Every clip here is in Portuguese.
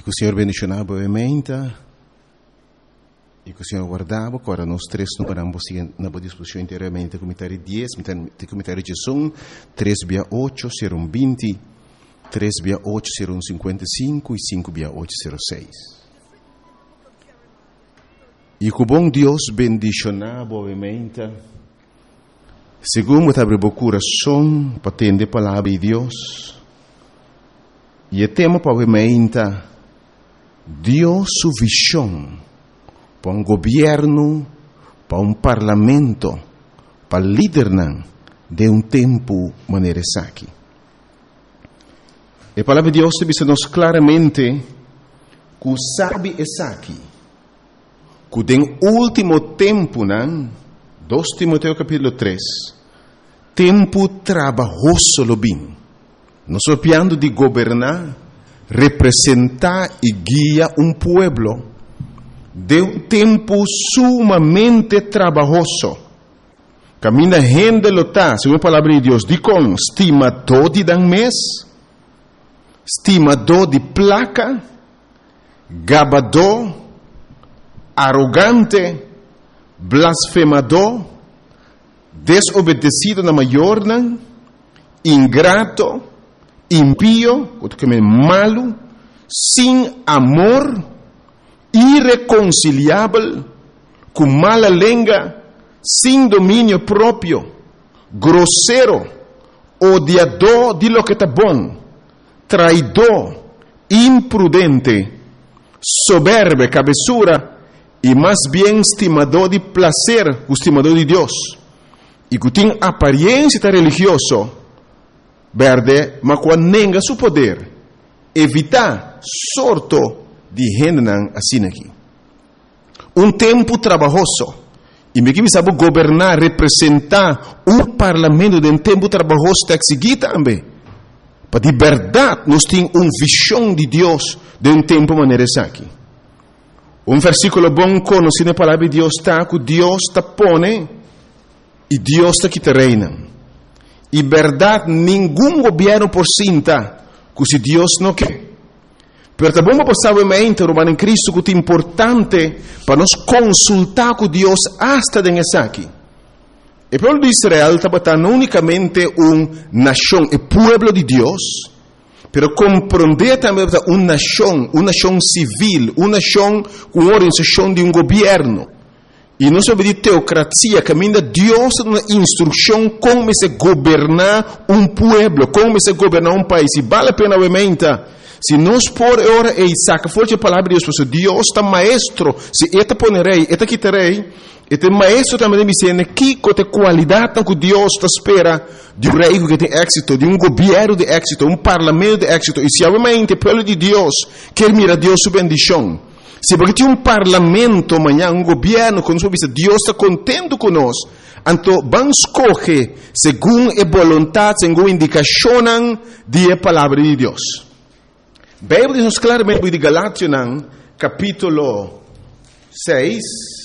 que o Senhor bendicionava obviamente, e que o Senhor guardava, agora nós três não paramos na discussão inteiramente, comentário 10, comentário de som, 3/8, serão 20, 3/8 serão 55 e 5/8 serão 6. E que o bom Deus bendicionava obviamente, segundo abre o coração para atender a palavra de Deus, e o tema obviamente, Deus sua visão para governo, para parlamento, para liderar de tempo maneira aqui. A palavra de Deus diz-nos claramente que o sabe aqui, que no último tempo, 2 Timoteo capítulo 3, tempo trabalhoso lo bem. Nós estamos de governar, representar e guiar pueblo de tempo sumamente trabalhoso. Camina gente lota, segundo a palavra de Deus, de com estimador de dan mês, estimador de placa, gabador, arrogante, blasfemador, desobedecido na maior, ingrato, impío, malo, sem amor, irreconciliável, com mala língua, sem domínio próprio, grosseiro, odiador de lo que está bom, traidor, imprudente, soberbo, cabeçura, e mais bem estimador de prazer, estimador de Deus, e que tem aparência religiosa, verde, mas quando nega seu poder, evitar sorto de gente assim aqui. Tempo trabalhoso. E me que sabe governar, representar parlamento de tempo trabalhoso está seguir também. Para de verdade, nós temos visão de Deus de tempo maneira aqui. Versículo bom conhecido na palavra de Deus está que Deus está pone e Deus está que te reina. E verdade, nenhum governo por cinta que se Deus não quer. Pero também vamos saber Romano em Cristo que é importante para nós consultar com Deus hasta nessa aqui. O povo de Israel estava não unicamente nação, o povo de Deus, pero compreender também uma nação civil, uma nação com organização de governo. E não sobre de teocracia, caminha Deus uma instrução como se governar povo, como se governar país. E vale a pena obviamente. Se nós por hora e saca forte a palavra de Deus, porque Deus está maestro, se eta ponerei, eta quitarei, eta maestro também me ensina que qualidade que Deus está espera de rei que tem êxito, de governo de êxito, parlamento de êxito. E se realmente o povo de Deus quer mirar Deus sua bendição, se porque tem parlamento amanhã, governo, quando Deus está contente conosco, então vamos escolher segundo a vontade, segundo a indicação da palavra de Deus. A Bíblia diz claramente de Galátias, capítulo 6,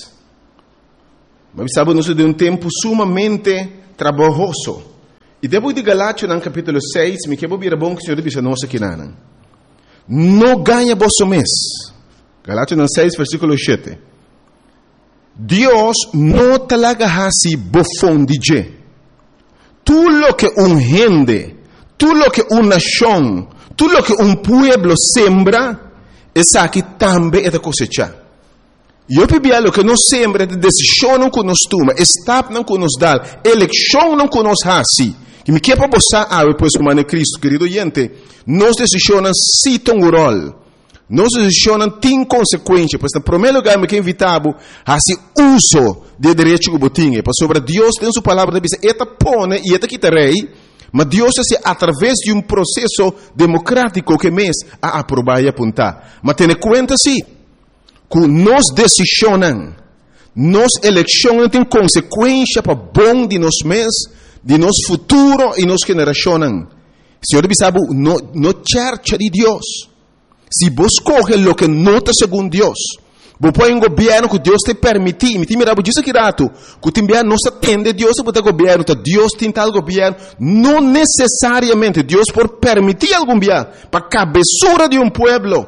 mas sabemos de tempo sumamente trabalhoso. E depois de Galátias, capítulo 6, me quero vir a bom que o Senhor diz a nós aqui, não ganha vosso mês. Galátias 6, versículo 7. Deus não talaga hasi bofão de je. Tudo lo que gente, tudo lo que nação, tudo lo que pueblo sembra, essa aqui também é da cosecha. E eu pedi lo que nós sembra, de decisão não que nós toma, estado não que nós dá, eleição não que nós hasi. Que me quer para você, depois do Mano Cristo, querido gente, nós decisões se tem um rol. Nós decisões têm consequência, pois no primeiro lugar me quer invitar a se uso de direito que botinha, para sobre Deus tem sua palavra, diz, eta pone e eta quitarei. Mas Deus é através de processo democrático que mês a aprovar e apontar. Mas tenha conta sim, que nós decisões, nós eleições têm consequência para bom de nós mês, de nosso futuro e nossa geração. Senhor sabe, no church de Deus. Se vos coge lo que nota segundo Deus, vos põe governo que Deus te permite, me mira, vos diz aqui rato, que te envia não se atende Deus a botar governo, Deus tem tal governo, não necessariamente Deus por permitir algum dia, para cabeçura de pueblo,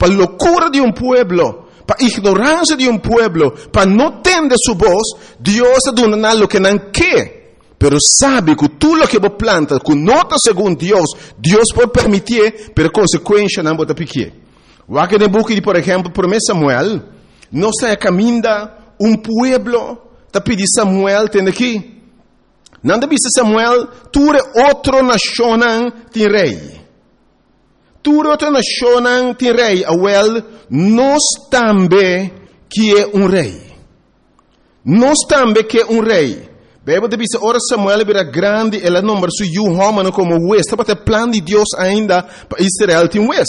para loucura de pueblo, para ignorancia de pueblo, para no tener su voz, Dios está dando lo que no quiere. Pero sabe que tú lo que vos plantas, que no está según Dios puede permitir, pero consecuencia no te pique. Aquí en el book, por ejemplo, por Samuel, no se camina pueblo, te pide Samuel, tiene aquí. No te dice Samuel, tú eres otro nación, ti rey. Tu outra nação tem rei, awel, nós também que é rei. Nós também que é rei. Bíblia diz, ora Samuel era grande, ela nombra su Homem como juez. Está para o plano de Deus ainda para Israel tem juez.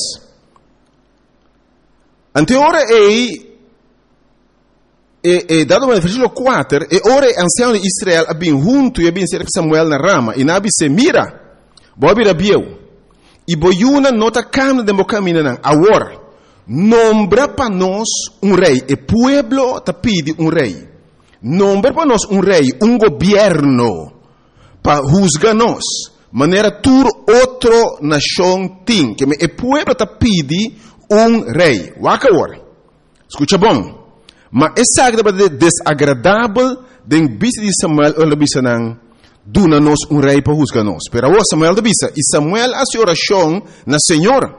Ante ora dado no versículo 4, ora ancião de Israel a bem junto e a bem cerca Samuel na rama. E nabi se mira, vou vir a bieu. E boiuna nota câmara de caminho agora nombra para nós rei e pueblo te pede rei nombra para nós rei governo para juzgar nós maneira tur outro nação tem que e pueblo te pede rei waka agora escuta bom mas essa é desagradável de vista de Samuel ou bisanang duna-nos rei para juzgar-nos. Pero agora Samuel avisa, e Samuel hace oração na Senhor.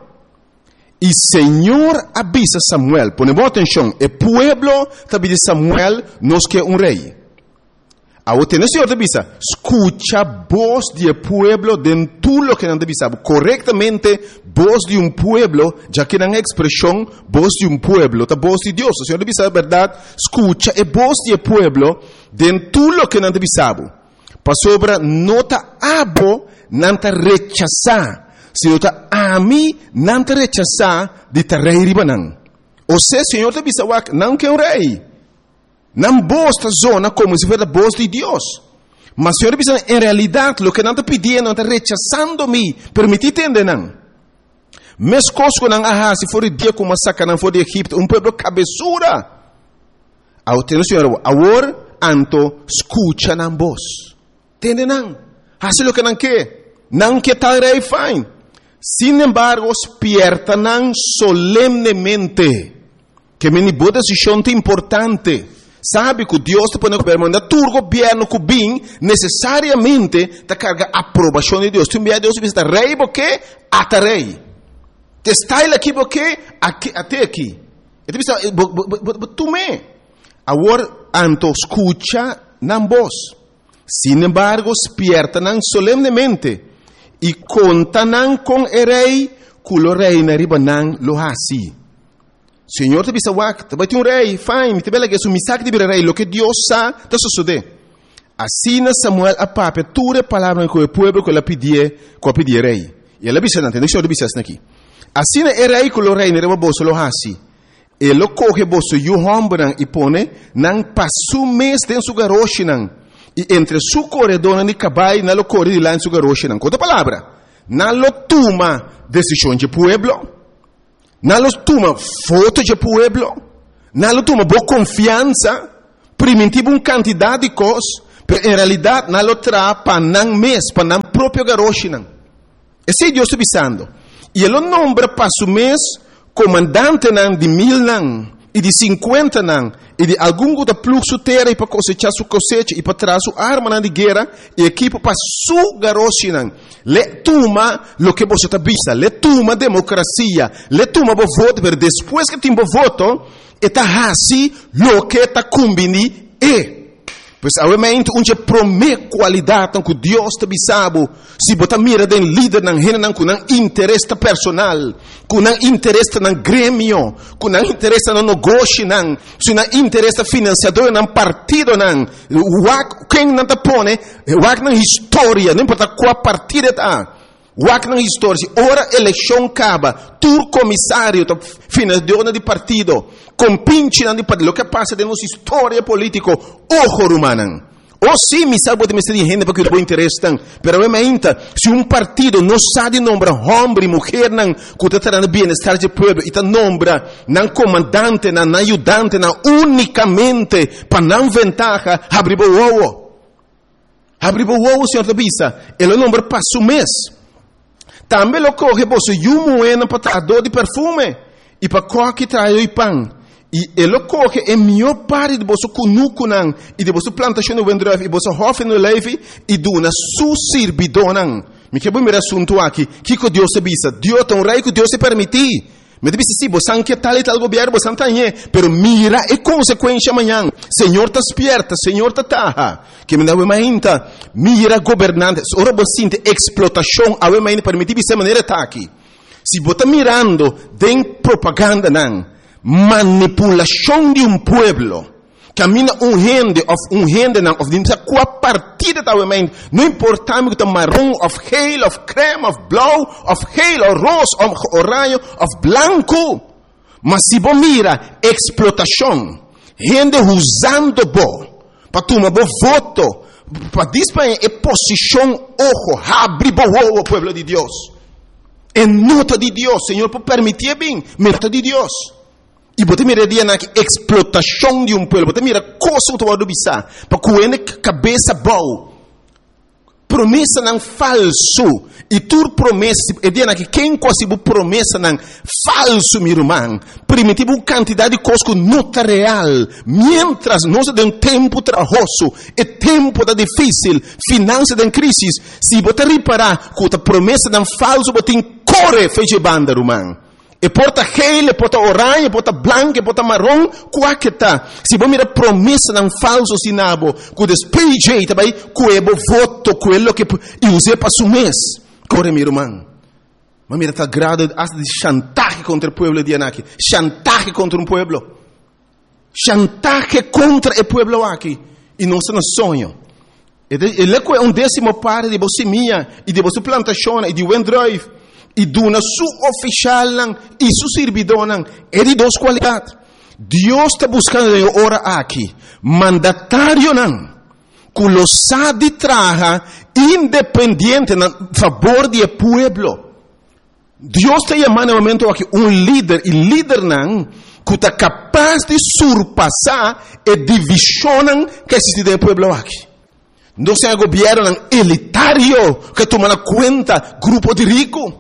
E Senhor avisa Samuel, ponemos atenção, e pueblo também de Samuel nos que rei. Agora o Senhor avisa, escucha voz de pueblo de tudo lo que não avisa, corretamente voz de pueblo, já que não é expressão voz de pueblo, a voz de Deus. O Senhor avisa a verdade, escucha e voz de pueblo de tudo lo que não avisa. Para sobra nota abo nanta rechazar, se nota ami nanta rechazar de rei ribanan. Ou seja, Senhor te bisa wak não que rei, não bosta zona como se fosse a voz de Deus. Mas Senhor te bisa em realidade lo que nanta pedindo nanta rechazando-me, permitir entender não. Mes cosco não se for dia como saca não for de Egipto, pueblo cabeçura. Ao ter o Senhor agora anto escucha na voz. Entende não? Hace lo que não quer tal rei fine. Sin embargo, despierta não solemnemente. Que me boa decisão importante. Sabe que Deus te põe governo, na tu governo que bem necessariamente te carga a aprovação de Deus. Tu envia Deus visita rei porque até rei. Te está ele aqui porque até aqui. E tu pensa, tu me. Agora, anto escucha na voz. Sin embargo, despiertan solemnemente y contan con el rey, cuyo rey na ribanan lo hace. Señor te bisa wak, te bati rey, fine, te bela que su misak de rey, lo que Dios sa, te sucede. Así na Samuel a pape, ture palabra con el pueblo que la pidie rey. Y la bisa nante, no se lo bisa aquí. Así na el rey, cuyo rey na ribanan lo hace. E lo coge boso yu hombran y pone, nan pasu mes den su garoshinan. E entre su corredor e cabai na lo corre de lá em su garoche não conta palavra na lo toma decisão de pueblo na lo toma foto de pueblo na lo toma boa confiança primitivo quantidade de coisas pero em realidade na lo tra para não mês para não próprio garoche não esse Deus está avisando e ele nombra para su mês comandante não de 1000 não e de 50 não, e de algum que fluxo terra e para cosechar sua cosecha e para trazer sua arma de guerra e equipa para sua garoche não. Le toma lo que você está vista, le toma democracia, le toma o voto, mas depois que tem o voto, está assim lo que está combini e. Pois obviamente onde promete qualidade que Deus te bisabo, se botar mira den líder não rena com interesse personal, com interesse no grêmio, com interesse no negócio não, se não interesse financiador não partido não, quem não te põe, na história, não importa qual partido está. Wak na história, ora eleição acaba, tu comissário, financiador de partido, compinche de partido, o que passa de nossa história política, ojo humano. Ou sim, me sabe de me gente porque o interesse tem, pero realmente, se partido não sabe nombrar homem e mulher não, que está trazendo bem-estar do povo, e está nombra não comandante, não ajudante, não unicamente para não ventaja, abrir o ovo. Abrir o ovo, senhor da bisa, ele nombra para o mês. Também lo coge você um moeda para dor de perfume e para coque trai o pão. E ele coge é melhor parte de você cunucunan e de você plantação no vendref e você hofe no leve e duna su sirbidonan. Me que bom me assunto aqui. Que Deus se bisa? Deus tão rei que Deus se permitir. Me disse sim, você não quer tal e tal governo, você não tem, pero mira é consequência amanhã. Senhor tá esperta, Senhor tá taha. Que me dá uma ainda, mira governantes, ora você sente explotação, a uma ainda permitir dessa maneira tá aqui. Se você tá mirando, tem propaganda não, manipulação de pueblo. Camina gente não, of dimsa qua partida da uma não importa me que tá marrom, of geel, of creme, of blau, of geel, of rosa, of orange, of blanco. Mas se você mira explotação, gente usando para tomar voto, para disparar a posição, ojo, abre o pueblo de Deus. É nota de Deus, Senhor, por permitir bem, nota de Deus. E você mira na explotação de pueblo, você mira coisa que você bisa, para que cabeça boa. Promessa não falso. E tu promessa, é dia que quem quase promessa não falso, meu irmão. Primitivo quantidade de coisas que não está real. Mientras nós de tempo trabalhoso, é tempo da difícil, finança da crise. Se você reparar que a promessa não falso, você corre feche banda, irmão. E porta gel, e porta orange, e porta branco, e porta marrom, qual que tá? Se você mira promessa não falso sinabo, que despeje também, que é voto, quello que use para su mês. Corre, meu irmão. Mas mira, tá grado de chantaje contra o pueblo de Anaki. Chantaje contra um pueblo. Chantaje contra o pueblo aqui. E não se sonho. Ele é um décimo parte de você minha, e de você plantação, e de Wendrive. E duna su oficial e su servidor é de duas qualidades. Deus está buscando agora aqui mandatário que lo sabe trabalhar independente a favor do pueblo. Deus está chamando no momento aqui líder e líder que está capaz de surpassar a divisão que existe no pueblo aqui. Não é um governo elitário que toma conta grupo de ricos.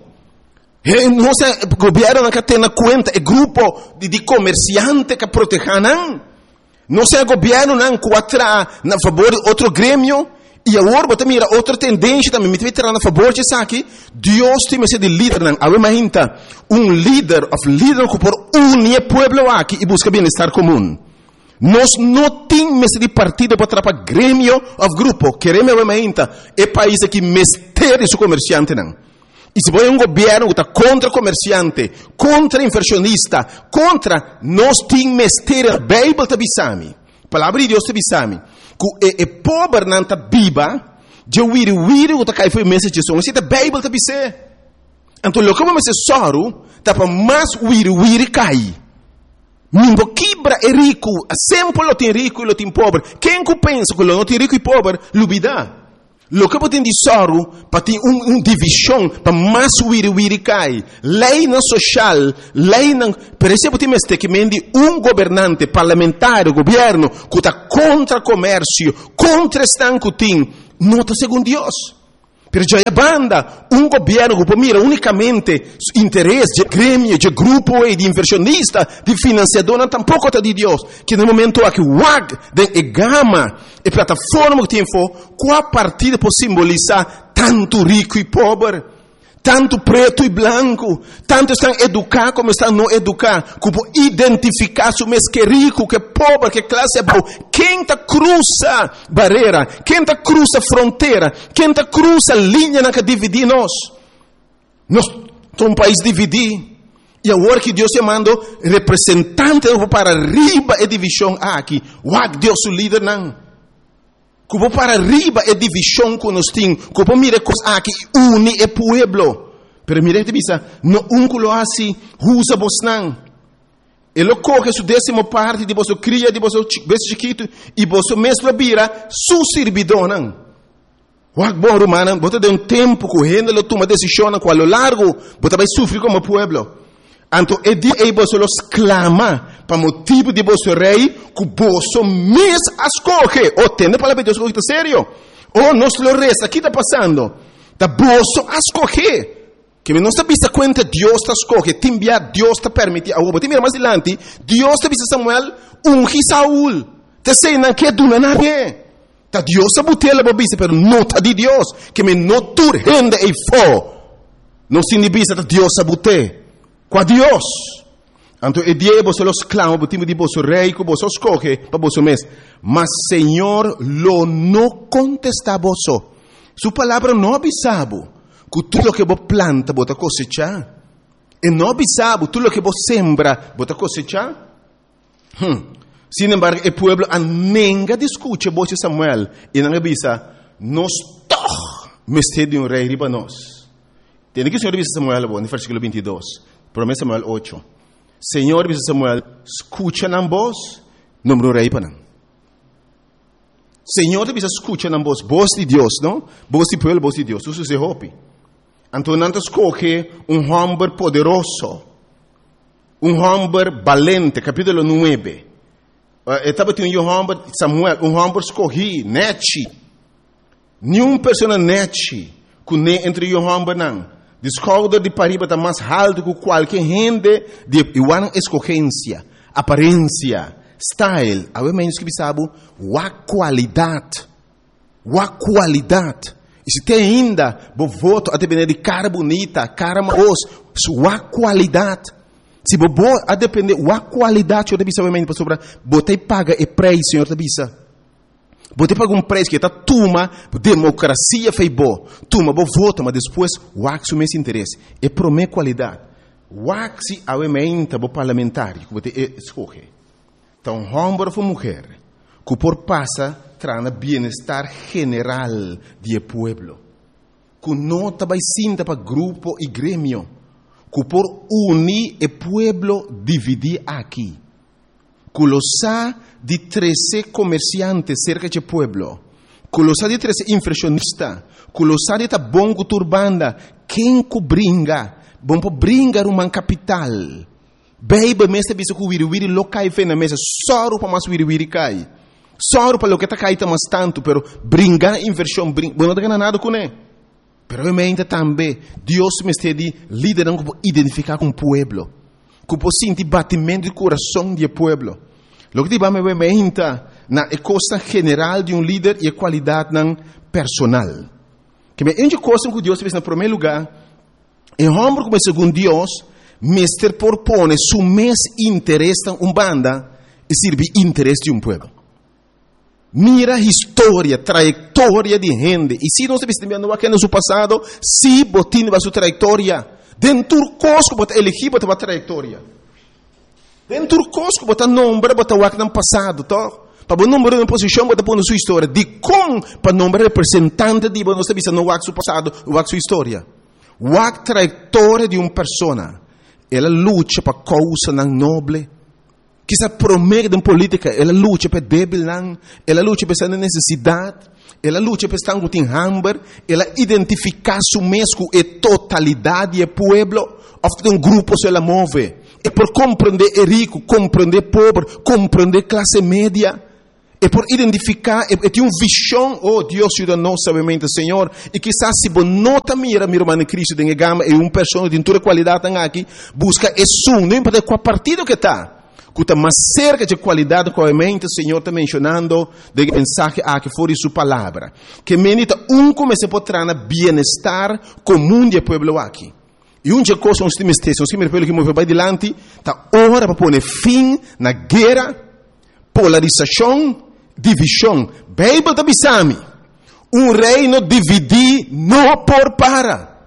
Não é o governo que tem na conta, é grupo de comerciantes que protegem. Não é o governo que atrai a favor de outro grêmio. E agora você mira outra tendência também, me vai a favor disso aqui. Deus tem que ser de líder. Agora líder que por unir o povo aqui e busca bem-estar comum. Nós não temos de partido para atrapalhar grêmio ou grupo. Queremos é país que mestre seu comerciante. E se você é um governo que está contra comerciante, contra inversionista, contra, nós temos que ter a Bíblia de Bissami. A palavra de Deus de Bissami. Que é pobre não está viva, de wiri que está caindo foi mensagem de som. Isso é a Bíblia de Bissami. Então, o que vamos dizer soro, está para mais wiri cai. Nimbo quebra é rico, sempre lo tem rico e lo tem pobre. Quem que pensa que lo não tem rico e pobre, lubida. Lo que pode dizer para ter divisão para mais wiri cai. Lei não social, lei não. Por exemplo, temos que mendi governante parlamentar, governo que está contra comércio, contra estanco tem, não está segundo Deus. Pero já é banda, governo que mira unicamente interesse de grêmio, de grupo e de inversionista, de financiador, não tampouco está de Deus. Que no momento aqui, de gama e plataforma que tem qual partida pode simbolizar tanto rico e pobre, tanto preto e branco, tanto estão educados como estão não educados, como identificar se mês que é rico, que é pobre, que classe é boa. Quem está cruza barreira, quem está cruza fronteira, quem está cruza linha que divide nós. Nós somos um país dividido. E agora que Deus chamando representante para arriba a divisão aqui, Deus o líder não. Como para arriba é divisão que nós temos. Como mira coisas aqui une o pueblo. Pero mira te bisa, no que lo assim, usa vos não. Ele coge sua décima parte de vosso cria, de vosso bebê chiquito, e vosso mesmo vira su servidor não. Bom romano, você tem tempo correndo, ele toma decisão com a lo largo, você vai sofrer como pueblo. Então, é dia que você clama para motivo de você rei, que você mesmo escolhe. Ou tem a palavra de Deus que está sério. Ou nós lo resta, o que está passando? Está você escolhe. Que me não está vista conta Deus está escolhe, timbia Deus está permite a obo. Mira mais adiante, Deus está vista Samuel ungi Saul. Te sei não que duna nada. Ta Deus está botela babisa, pero não tá de Deus. Que me não tur rende e fo. Não se nibisa ta Deus está bote. Qua Deus. Anto e die bo se lo sclamo, bo timo di bo so rei, ko bo so escolhe, pa bo so mes. Mas Señor lo no contesta boso. Su palabra no avisabo. Que tudo que você planta, você cosechar. E não avisabo, tudo que você sembra, você cosechar. Sin embargo, o pueblo nunca discute você Samuel. E não avisa, nós toch, mestre de rei riba nós. Tem que o Senhor avisa Samuel, no versículo 22. Promessa Samuel 8. Senhor avisa Samuel, escucha na voz, número rei para não. Senhor avisa, escucha na voz de Deus, não? Voz de pueblo, voz de Deus. Isso se hopi. Então, não escolhe homem poderoso, homem valente, capítulo 9. Estava tendo homem, Samuel, homem escolhi, nete. Nenhuma pessoa nete, que nem entre homem não. Descobre de pariba está mais alto que qualquer gente de igual escolhência, aparência, style. A menos que sabe, a qualidade. E se tem ainda, bo voto a depender de cara bonita, cara maos, sua qualidade. Se bo a depender da qualidade, eu deve saber sobre botei paga e preço, senhor debisa. Botei paga preço que está tuma, democracia fei bo, tuma bo voto, mas depois wax o mesmo interesse. E promete qualidade. Wax a emenda bo parlamentar, que botei escolhe. Então, homem ou mulher, que por passa trana bienestar general do pueblo. Que não vai sinta para grupo e grêmio. Que por unir o pueblo dividir aqui. Que lo sa de 13 comerciantes cerca do pueblo. Que lo sa de 13 inflacionistas. Que lo sa de ta bom turbanda. Quem que bringa? Bom para bringar uma capital. Beiba mestre bisa que wiri lo cai fe na mesa. Soro para mais wiri cai. Só para o que está caindo mais tanto, pero brincar inversão, não tem nada com ele. Pero realmente também, Deus me está liderando para identificar com o pueblo, para sentir batimento de coração do pueblo. O que vai me pergunta na costa general de líder e a qualidade personal. Que me ende coisa que Deus fez no primeiro lugar, é homem como segundo Deus, mestre propõe su mes interesse em banda e serve interesse de pueblo. Mira a história, trajetória de gente. E se não se vendo aqui no seu passado, se botin a sua trajetória, dentro do cosco bota elegir bota a trajetória. Dentro do cosco bota nome, bota o que no passado, tá? Para o número de posição bota pôr na sua história. De como para o nome representante de você não se no seu passado, o sua história. A trajetória de uma pessoa, ela luta para causa nobre. Que se promete em política, ela luta para débil, ela luta para essa necessidade, ela luta para estar com hambre, ela identifica su mesmo e totalidade do pueblo, ofta um grupo se ela move, e por compreender o rico, compreender o pobre, compreender a classe média, e por identificar, e ter uma visão, oh Deus ajuda nós, sabemente, Senhor, e quizás se você nota mira irmão Cristo, tem gama, e uma pessoa de toda qualidade aqui, busca isso, não importa qual partido que está, que está mais cerca de qualidade que o Senhor está mencionando de mensagem que for de sua palavra. Que menita comece a trazer bem-estar comum do povo aqui. E uma coisa que nós temos que mover para adiante, está hora para pôr fim na guerra, polarização, divisão. Bíblia da Bisami. Reino dividir não por para.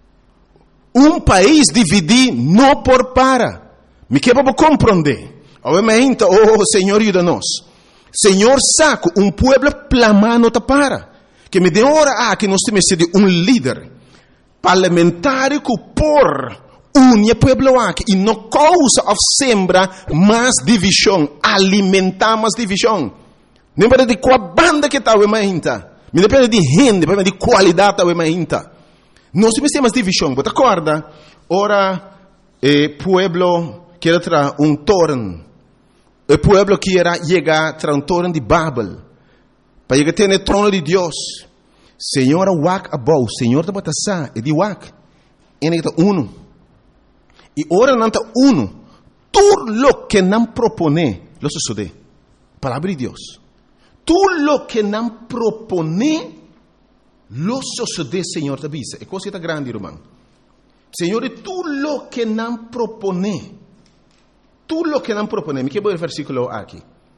País dividir não por para. Me quebra para compreender. Obviamente, oh Senhor, ajuda-nos. Senhor, saco, pueblo plamano te para. Que me dê hora que nós temos de líder parlamentar que por unir pueblo aqui e não causa ou sembra mais divisão, alimentar mais divisão. Não depende de qual banda que está, me depende de gente, depende de qualidade da nós temos mais divisão. Você acorda? Ora, pueblo quer trazer torno. O pueblo quer chegar a torno de Babel. Para chegar a ter o trono de Deus. Senhor, wak abou. Senhor, te batasá. E de wak. enigta uno. Y ahora nanta uno. Todo lo que nan propone, lo sucede. Palabra de Dios. Todo lo que nan propone, lo sucede, Señor, te avisa. Es cosa grande, hermano. Señor, todo lo que nan propone. Todo lo que nan propone. Me quiero ver el versículo aquí.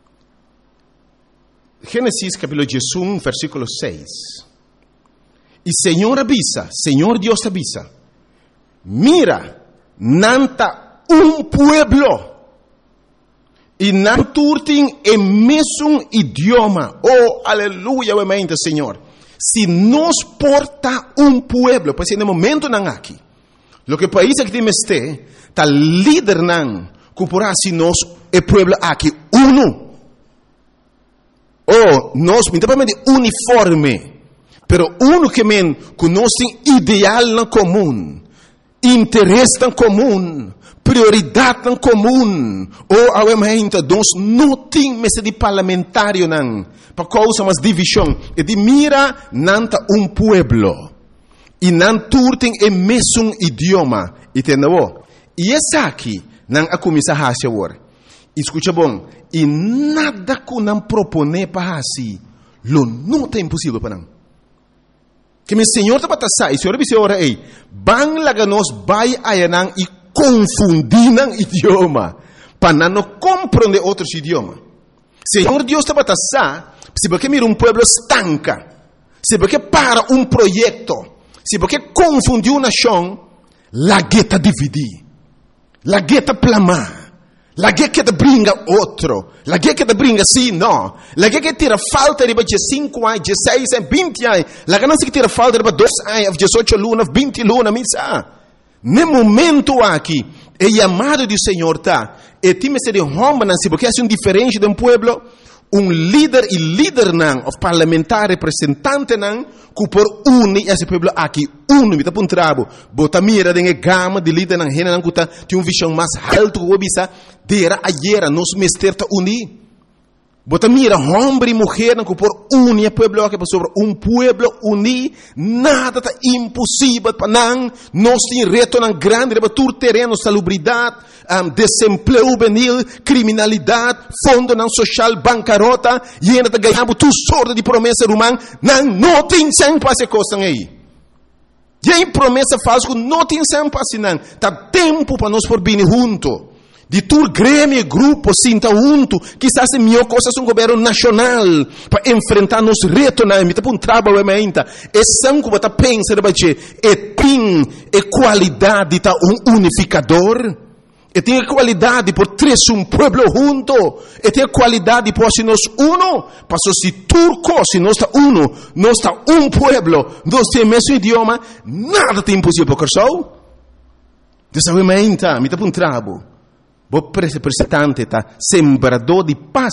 Génesis capítulo 11, versículo 6. Y Señor avisa, Señor Dios avisa. Mira, nanta un pueblo. Y nanturtin en mesmo idioma. Oh, aleluya, obviamente, Señor. Si nos porta un pueblo, pues en el momento nan aquí. Lo que país que tiene este, tal líder nan, cupora si nos el pueblo aquí uno. Oh, nos minta uniforme, pero uno que men conoce ideal en común, interés en común, prioridad en común. Oh, obviamente, nos não tem mesa de parlamentário nan, para causa mais divisão. E de mira nanta um pueblo, e nan turtem em mesmo idioma, entendeu? E essa aqui nan a começar a fazer. Escucha bom, e nada que não propone para assim, lo não é impossível para não. Que meu Senhor está para sair, Senhor disse ora aí, bang laga nos vai ayanang e confundir nang idioma, para não compreender outros idiomas. Senhor Deus está para sair, se porque mira pueblo estanca, se porque para projeto, se porque confundir uma nação, la gueta dividir, la gueta plamar. La che te bringa outro. La che te bringa sì, no. La che tira falta di 5 anni, 16 anni, 20 anni. La che non si tira falta di 2 anni, 18 luna, 20 luna, mi sa. Nel momento aqui, é chamado do Senhor, tá? E time se de homem, não se porque é diferente de pueblo. Líder e líder não, o parlamentar representante não, que por unir esse pueblo aqui, me tá por trabo, bota mira de gama de líder não, rena não que tem visão mais alto que o bisa, dera ayer nos mester tá unir. Bota mira homem e mulher não que por unir pueblo aqui sobre pueblo unir, nada tá impossível para não, nós tem reto não grande, para tur terreno, salubridade, desemprego juvenil, criminalidade, fundo não social, bancarrota, e ainda tá ganhando tu sorte de promessa humana, não tem sem passe coisa aí. E aí promessa falsa que não tem sem passe não, tá tempo para nós por vir junto. De tur grêmio, grupo, sinta junto, quizás é melhor coisa um governo nacional para enfrentar nos retos na emita para trabalho ementa. É sangue que pensa de baixo, tem qualidade tá unificador. E tem qualidade por três pueblo junto. E tem qualidade por se nós uno, passo se turco, se nós está uno, nós está pueblo, nós tem mesmo idioma, nada tem impossível por causa. Dessa ementa, emita para trabalho. O representante tá sembrador de paz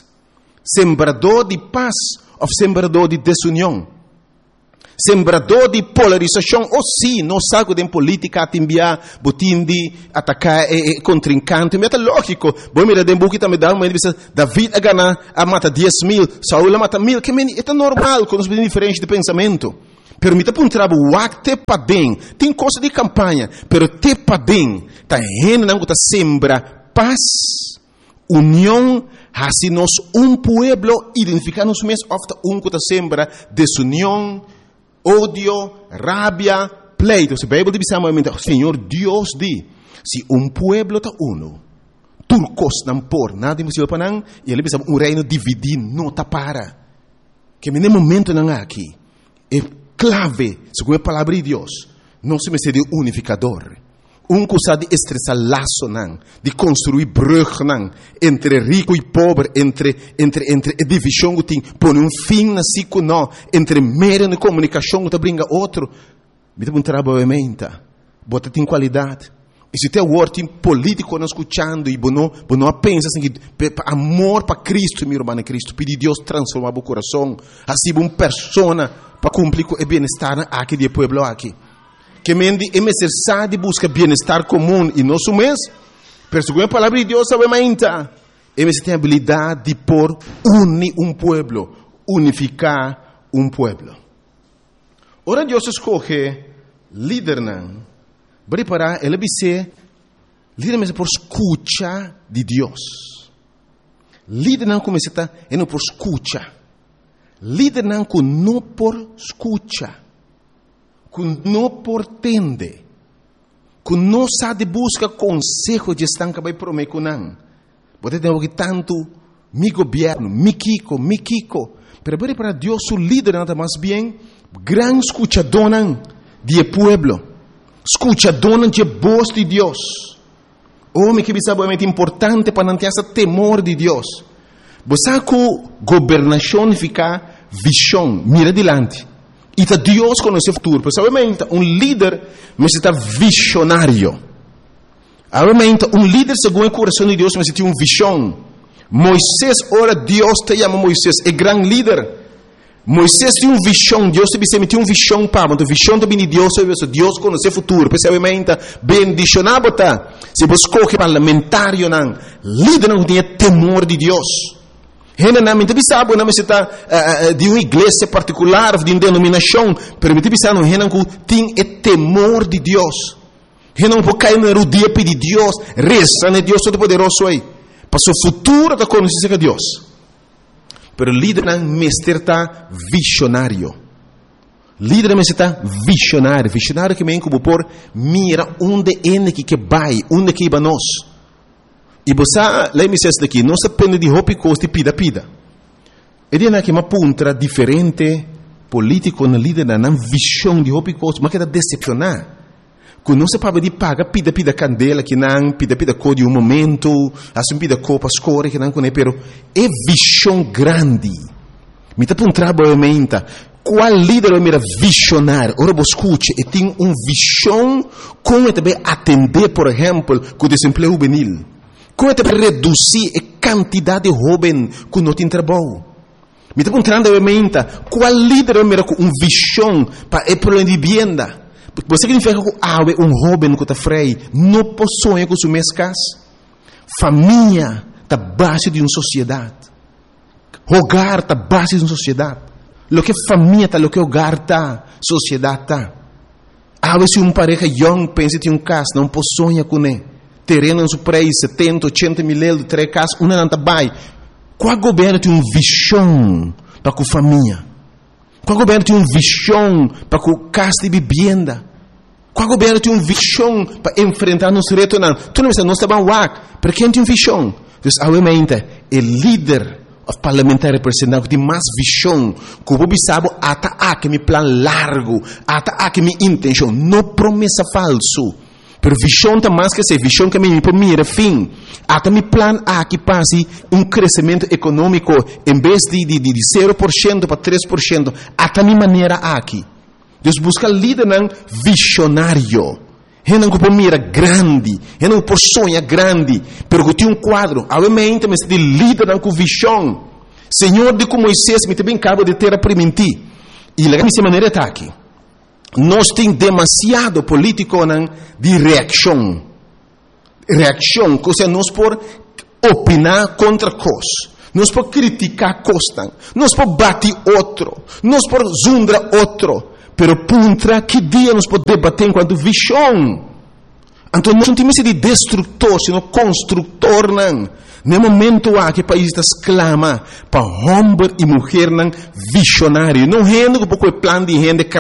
ou sembrador de desunião, sembrador de polarização. Ou sim, não sabe de política a enviar, botim de atacar contrincante, mas é lógico. Bom, mira, de buki também dá uma entrevista, David a ganhar, a mata 10,000, Saúl a mata 1,000, que é normal, com os diferentes de pensamento. Permita para trabalho, o acte para bem, tem coisa de campanha, pero te para bem, tá rena não tá sembra paz, união, assim nós pueblo identificar-nos mesmo, ofta que tá sembra desunião, ódio, rabia, pleito. Se a Bíblia diz amamente, Senhor Deus diz, se pueblo tá uno, turcos não por nada impossível para não, e ele diz reino dividido não tá para, que no momento não aqui é clave, segundo a palavra de Deus, não se me de unificador. Que sabe de estressar laço, de construir brug, entre rico e pobre, entre divisão que tem, põe fim na ciclo, não, entre meio de comunicação que brinca outro. Me dá trabalho em mente, bota tem qualidade. E se tem word político não escutando, e não pensa assim, amor para Cristo, meu irmão Cristo, pedir Deus transformar o coração, assim uma persona para cumprir o bem-estar aqui do povo aqui. Que mendi é necessário buscar bem-estar comum e nosso mês, pero segundo a palavra de Deus, obviamente, é necessário ter a habilidade de por unir pueblo, unificar pueblo. Ora Deus escolhe líder, Preparar, ele dice, líder por escucha de Deus. Líder não começa a não por escucha. Líder não por escucha. Não por tende. Não sabe busca consejo de estanca vai prometer com não. Você tem que tanto mi governo, mi Kiko. Pero para Deus o líder nada mais bem gran escuchador de pueblo. Escuchador de voz de Deus. Homem que sabe é importante para não ter esse temor de Deus. Você que governação fica visão, mira adiante. E tá Deus conhece o futuro. Porque líder necessita visionário. Obviamente, líder segundo o coração de Deus necessita visão. Moisés, ora Deus te chama Moisés, é grande líder. Moisés tinha visão, Deus te tinha visão para, então visão também de Deus, Deus conhece o futuro. Obviamente, bendicionado tá. Se você escolhe parlamentário não, líder não tem temor de Deus. Generalmente, sabe, não necessita de uma igreja particular, de uma denominação, permite pensar no que tem temor de Deus. Não pode cair no erudito de Deus, reza, né? Deus todo-poderoso aí. Para o futuro da conhecer de Deus. Pero líder não necessita visionário. Líder necessita visionário. Visionário que vem como por mira onde é que vai, onde que vai nós. E você, lembra-se daqui, não se depende de roupa e costa e pida. Ele é que uma ponta diferente, político, na líder, na visão de roupa e costa, mas que está decepcionar. Quando não se pode de paga, pida candela, que não, pida cor de um momento, assim pida cor para escolher, que não conhece, pero é visão grande. Me está para um trabalho, qual líder é mira visionário? Ora, você escute, e tem uma visão, como também atender, por exemplo, com o desemprego juvenil. Como é para reduzir a quantidade de jovens que não tem trabalho? Me está perguntando, obviamente, qual líder é com uma visão para o problema de vivienda? Porque você significa que jovem que está freio, não possui com sua casa. Família está base de uma sociedade. Hogar está base de uma sociedade. Lo que família está, lo que hogar está, sociedade está. Se uma pareja young pensa em casa, não possui com ele. Terreno em seu preço, 70, 80 mil euros, 3 casas, uma não está bem. Qual governo tem uma visão para a família? Qual governo tem uma visão para a casa de vivenda? Qual governo tem uma visão para enfrentar nos retos? Não, tu não está bem, porque quem tem uma visão? Então, obviamente, o líder parlamentar representante que tem mais visão, que o povo sabe, que meu plano largo, que minha intenção, não promessa falso. Pero visão está mais que ser visão que me mira fim. Até meu plano que passe crescimento econômico em vez de 0% para 3%. Até minha maneira aqui. Deus busca líder visionário. Não que mira grande, não por sonha grande, pero que tem quadro. Obviamente, mas de líder com visão. Senhor de como Moisés me também acaba de ter a permitir. E legal dessa maneira está aqui. Nós temos demasiado político de reação. Reação, ou seja, nós por opinar contra coisas. Nós por criticar coisas. Nós por bater outro. Nós por zundar outro. Pero puntra, que dia nós podemos debater enquanto visão? Então, nós não temos de destrutor, sino construtor. No momento que o país exclama para homem e mulher visionário. Não rende com pouco plano de rende